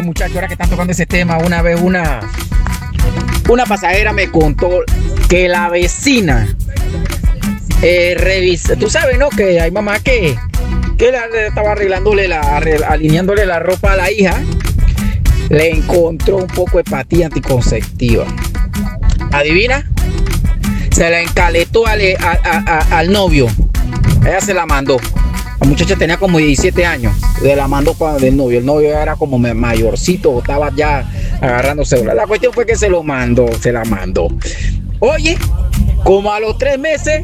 Muchachos, ahora que están tocando ese tema, una vez una pasajera me contó que la vecina revisa. Tú sabes, ¿no? Que hay mamá que estaba alineándole la ropa a la hija. Le encontró un poco de pastilla anticonceptiva. ¿Adivina? Se la encaletó al novio. Ella se la mandó. La muchacha tenía como 17 años. Se la mandó para el novio. El novio era como mayorcito, estaba ya agarrando cédula. La cuestión fue que se la mandó. Oye, como a los 3 meses,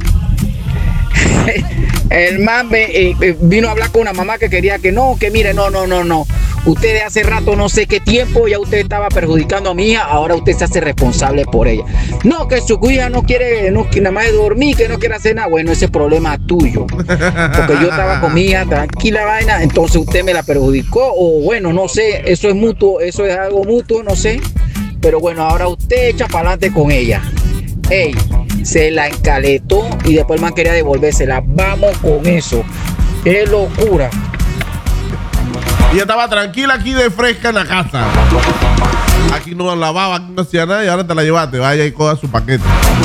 el man vino a hablar con una mamá que quería que mire, no. Usted de hace rato, no sé qué tiempo, ya usted estaba perjudicando a mi hija, ahora usted se hace responsable por ella. No, que su hija no quiere, nada más de dormir, que no quiere hacer nada. Bueno, ese problema es tuyo. Porque yo estaba con mi hija, tranquila vaina, entonces usted me la perjudicó, o bueno, no sé, eso es mutuo, eso es algo mutuo, no sé. Pero bueno, ahora usted echa para adelante con ella. Ey, se la encaletó y después el man quería devolvérsela. Vamos con eso. ¡Qué locura! Y ella estaba tranquila aquí de fresca en la casa. Aquí no lavaba, aquí no hacía nada y ahora te la llevaste. Vaya y coja su paquete.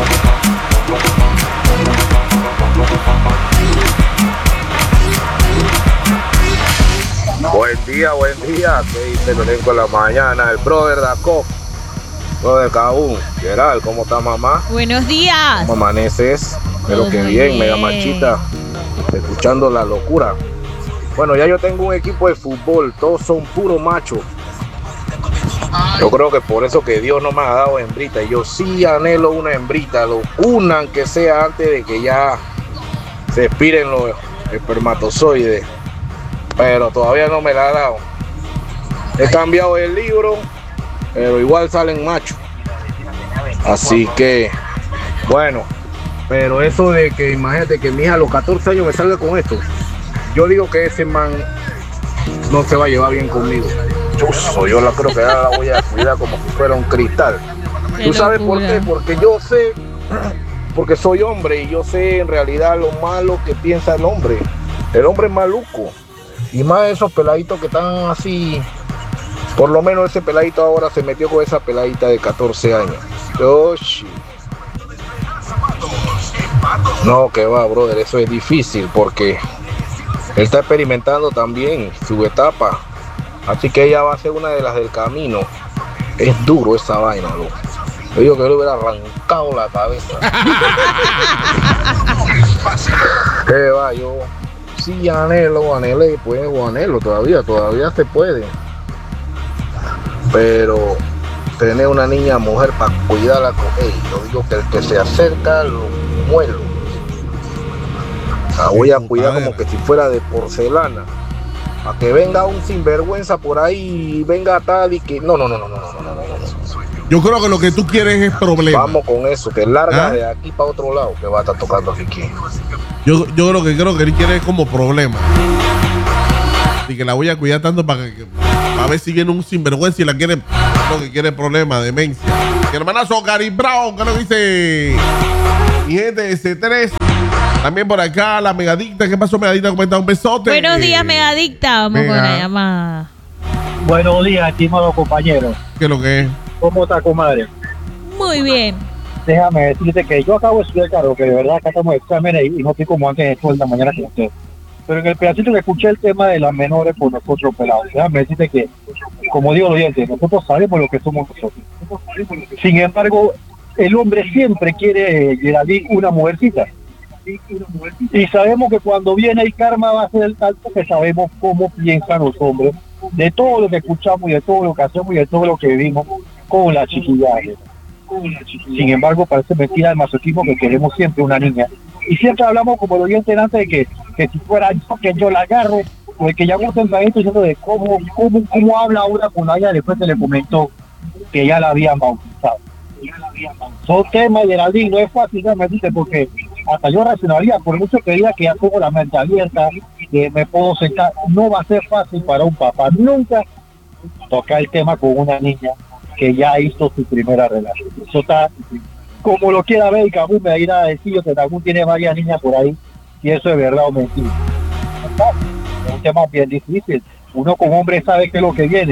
Buen día. ¿Qué dice el elenco en la mañana? El brother Daco, brother Caún. Gerald, ¿cómo está mamá? Buenos días. ¿Cómo amaneces? Pero que bien, mega machita. Escuchando la locura. Bueno, ya yo tengo un equipo de fútbol, todos son puros machos. Yo creo que por eso que Dios no me ha dado hembrita. Yo sí anhelo una hembrita, una aunque sea antes de que ya se expiren los espermatozoides. Pero todavía no me la ha dado. He cambiado el libro, pero igual salen machos. Así que, bueno, pero eso de que imagínate que mi hija a los 14 años me salga con esto. Yo digo que ese man no se va a llevar bien conmigo. Yo la creo que ahora la voy a cuidar como si fuera un cristal. ¿Tú sabes por qué? Porque yo sé, porque soy hombre y yo sé en realidad lo malo que piensa el hombre. El hombre es maluco. Y más esos peladitos que están así. Por lo menos ese peladito ahora se metió con esa peladita de 14 años. No, que va, brother, eso es difícil porque él está experimentando también su etapa. Así que ella va a ser una de las del camino. Es duro esa vaina, loco. Yo digo que le hubiera arrancado la cabeza. ¿Qué va? Yo sí anhelé, pues anhelo todavía se puede. Pero tener una niña mujer para cuidarla con ella. Yo digo que el que se acerca lo muelo. La voy a cuidar como que si fuera de porcelana. Para que venga un sinvergüenza por ahí y venga tal y que... No. Yo creo que lo que tú quieres es problema. Vamos con eso, que larga de aquí para otro lado, que va a estar tocando aquí. Yo creo que él quiere como problema. Y que la voy a cuidar tanto para ver si viene un sinvergüenza y la quiere... Lo que quiere problema, demencia. Mi hermanazo Gary Brown, que lo dice... Mi gente de C3... También por acá la Megadicta. ¿Qué pasó, Megadicta? ¿Cómo está? Un besote. Buenos días, Megadicta. Vamos con la llamada. Buenos días, estimados compañeros. ¿Qué es lo que es? ¿Cómo está, comadre? Muy bien. Déjame decirte que yo acabo de estudiar, claro, que de verdad acá estamos de exámenes y no estoy como antes de toda la mañana que usted. Pero en el pedacito que escuché el tema de las menores por nosotros pelados, déjame decirte que, como digo los oyentes, nosotros sabemos lo que somos nosotros. Sin embargo, el hombre siempre quiere llegar una mujercita. Y sabemos que cuando viene el karma va a ser el tal, porque sabemos cómo piensan los hombres, de todo lo que escuchamos y de todo lo que hacemos y de todo lo que vivimos con la chiquillaje. Sin embargo, parece mentira el masoquismo que queremos siempre una niña. Y siempre hablamos como el oyente antes de que si fuera yo, que yo la agarre, porque ya un tempranito diciendo de cómo habla ahora cuando ella después se le comentó que ya la habían bautizado. Son temas de la ley, no es fácil, me dice, porque hasta yo racionaría, por mucho que diga que ya tengo la mente abierta, que me puedo sentar, no va a ser fácil para un papá nunca tocar el tema con una niña que ya hizo su primera relación. Eso está, como lo quiera ver, y Cabú me irá a decir que Cabú tiene varias niñas por ahí, y eso es verdad o mentira. Es un tema bien difícil. Uno como hombre sabe qué es lo que viene,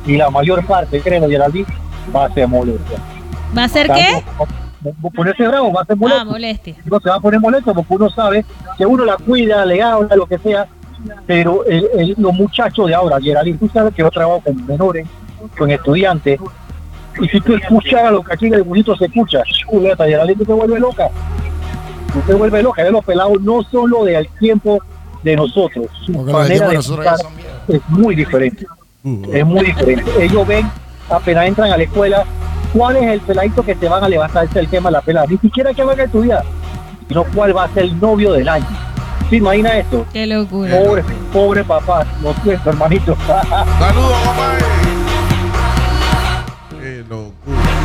y la mayor parte, créelo, Geraldine, va a ser molestia. ¿Va a ser qué? Ponerse bravo, va a ser molesto. Molestia. No se va a poner molesto porque uno sabe que uno la cuida, le habla, lo que sea, pero los muchachos de ahora, Geraldine, tú sabes que yo trabajo con menores, con estudiantes, y si tú escuchas lo que aquí en el bonito se escucha, chuleta, Geraldine, tú te vuelves loca. Tú te vuelves loca. Los pelados no son lo del tiempo de nosotros. Su manera de pensar es muy diferente. Es muy diferente. Ellos ven, apenas entran a la escuela, cuál es el peladito que te van a levantarse el tema de la pelada. Ni siquiera que van a estudiar, sino cuál va a ser el novio del año. ¿Se imagina esto? Qué locura. Pobre papá, lo siento, hermanito. Saludos, papá. Qué locura.